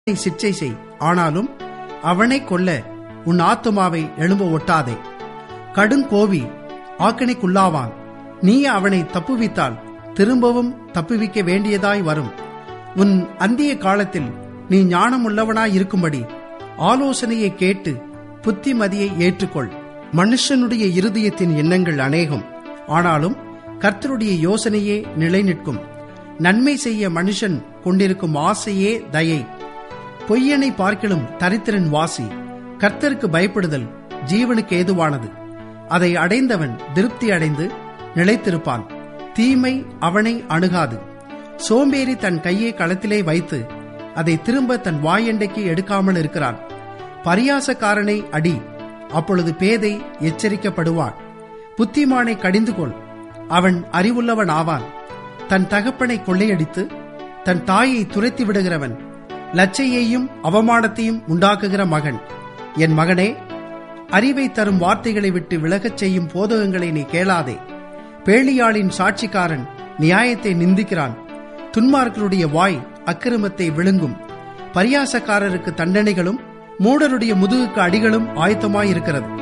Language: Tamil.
சிற்சை செய், ஆனாலும் அவனை கொல்ல உன் ஆத்துமாவை எழும்ப ஒட்டாதே. கடுங்கோவி ஆக்கினைக்குள்ளாவான். நீ அவனை தப்புவித்தால் திரும்பவும் தப்புவிக்க வேண்டியதாய் வரும். உன் அந்திய காலத்தில் நீ ஞானமுள்ளவனாயிருக்கும்படி ஆலோசனையை கேட்டு புத்திமதியை ஏற்றுக்கொள். மனுஷனுடைய இருதயத்தின் எண்ணங்கள் அநேகம், ஆனாலும் கர்த்தருடைய யோசனையே நிலை நிற்கும். நன்மை செய்ய மனுஷன் கொண்டிருக்கும் ஆசையே தயை. பொய்யனை பார்க்கிலும் தரித்திரன் வாசி. கர்த்தருக்கு பயப்படுதல் ஜீவனுக்கு ஏதுவானது. அதை அடைந்தவன் திருப்தி அடைந்து நிலைத்திருப்பான். தீமை அவனை அணுகாது. சோம்பேறி தன் கையை களத்திலே வைத்து அதை திரும்ப தன் வாயண்டைக்கு எடுக்காமல் இருக்கிறான். பரியாசக்காரனை அடி, அப்பொழுது பேதை எச்சரிக்கப்படுவான். புத்திமானை கடிந்து கொள், அவன் அறிவுள்ளவன் ஆவான். தன் தகப்பனை கொள்ளையடித்து தன் தாயை துரத்தி விடுகிறவன் லச்சையையும் அவமானத்தையும் உண்டாக்குகிற மகன். என் மகனே, அறிவை தரும் வார்த்தைகளை விட்டு விலகச் செய்யும் போதகங்களை நீ கேளாதே. பேளியாளின் சாட்சிக்காரன் நியாயத்தை நிந்திக்கிறான். துன்மார்களுடைய வாய் அக்கிரமத்தை விழுங்கும். பரியாசக்காரருக்கு தண்டனைகளும் மூடருடைய முதுகுக்கு அடிகளும் ஆயத்தமாயிருக்கிறது.